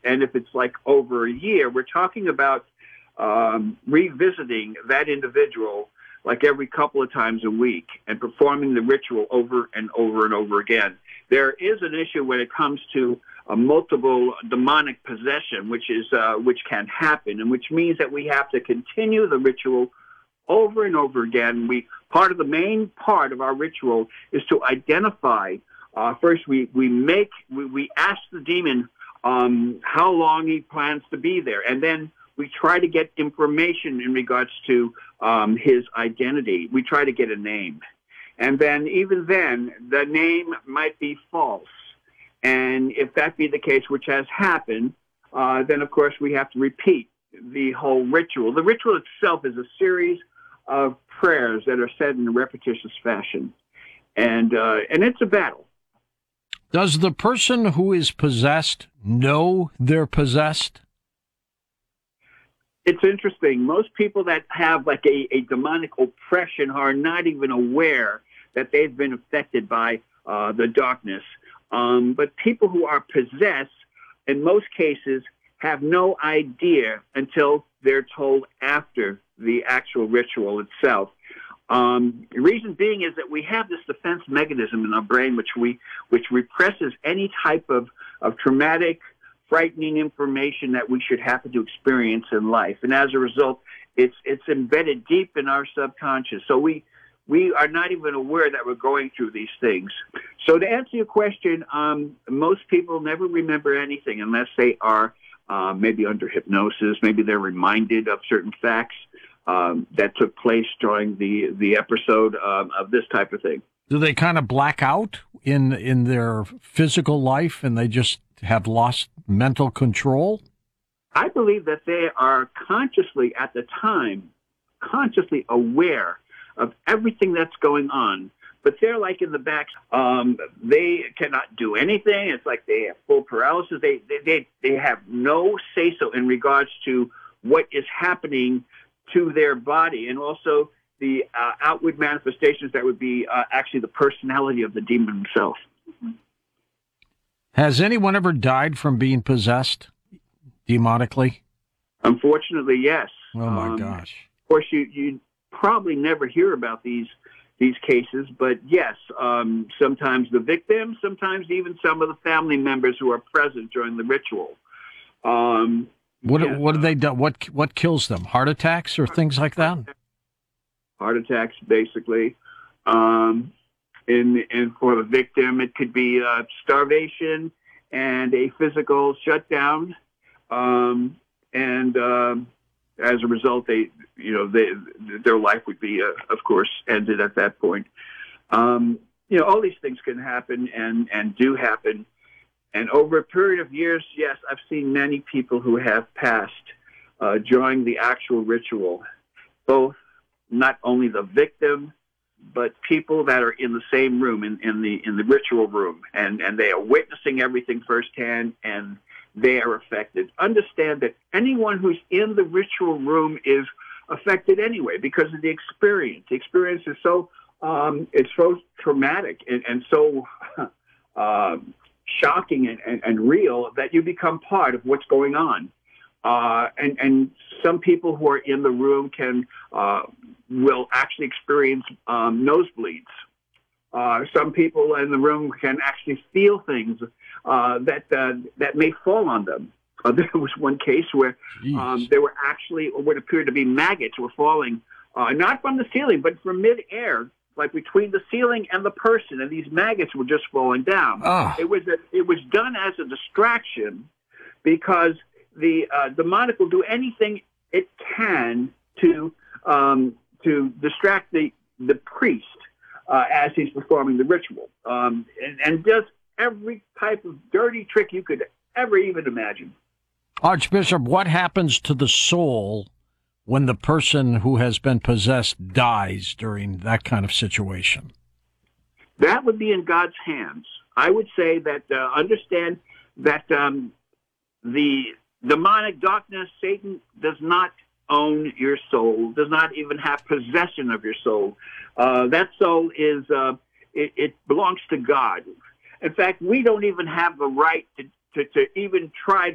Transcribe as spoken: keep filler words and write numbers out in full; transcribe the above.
and if it's like over a year, we're talking about um, revisiting that individual like every couple of times a week and performing the ritual over and over and over again. There is an issue when it comes to a multiple demonic possession, which is uh, which can happen, and which means that we have to continue the ritual over and over again. We part of the main part of our ritual is to identify. Uh, first, we we make we, we ask the demon um, how long he plans to be there, and then we try to get information in regards to um, his identity. We try to get a name. And then even then, the name might be false. And if that be the case, which has happened, uh, then, of course, we have to repeat the whole ritual. The ritual itself is a series of prayers that are said in a repetitious fashion. And, uh, and it's a battle. Does the person who is possessed know they're possessed? It's interesting. Most people that have like a, a demonic oppression are not even aware that they've been affected by uh, the darkness. Um, but people who are possessed, in most cases, have no idea until they're told after the actual ritual itself. Um, the reason being is that we have this defense mechanism in our brain which we which represses any type of, of traumatic, frightening information that we should happen to experience in life. And as a result, it's it's embedded deep in our subconscious. So we we are not even aware that we're going through these things. So to answer your question, um, most people never remember anything unless they are uh, maybe under hypnosis. Maybe they're reminded of certain facts um, that took place during the, the episode um, of this type of thing. Do they kind of black out in in their physical life and they just have lost mental control? I believe that they are consciously, at the time, consciously aware of everything that's going on, but they're like in the back. Um, they cannot do anything. It's like they have full paralysis. They they they, they have no say-so in regards to what is happening to their body, and also the uh, outward manifestations that would be uh, actually the personality of the demon himself. Has anyone ever died from being possessed demonically? Unfortunately, yes. Oh, my um, gosh. Of course, you, you probably never hear about these these cases, but yes, um, sometimes the victim, sometimes even some of the family members who are present during the ritual. Um, what yes, what do they do? What what kills them? Heart attacks or things like that? Heart attacks, basically. Um, and, and for the victim, it could be uh, starvation and a physical shutdown. Um, and um, as a result, they, you know, they, their life would be, uh, of course, ended at that point. Um, you know, all these things can happen and, and do happen. And over a period of years, yes, I've seen many people who have passed uh, during the actual ritual, both not only the victim, but people that are in the same room, in, in the in the ritual room, and, and they are witnessing everything firsthand, and they are affected. Understand that anyone who's in the ritual room is affected anyway because of the experience. The experience is so um, it's so traumatic and, and so um, shocking and, and, and real that you become part of what's going on. Uh, and, and some people who are in the room can uh, will actually experience um, nosebleeds. Uh, some people in the room can actually feel things uh, that uh, that may fall on them. Uh, there was one case where um, there were actually what appeared to be maggots were falling, uh, not from the ceiling, but from midair, like between the ceiling and the person, and these maggots were just falling down. Oh. It was a, it was done as a distraction because the uh, demonic will do anything it can to um, to distract the the priest uh, as he's performing the ritual, um, and, and does every type of dirty trick you could ever even imagine. Archbishop, what happens to the soul when the person who has been possessed dies during that kind of situation? That would be in God's hands. I would say that uh, understand that um, the demonic darkness, Satan, does not own your soul, does not even have possession of your soul. Uh, that soul is, uh, it, it belongs to God. In fact, we don't even have the right to, to, to even try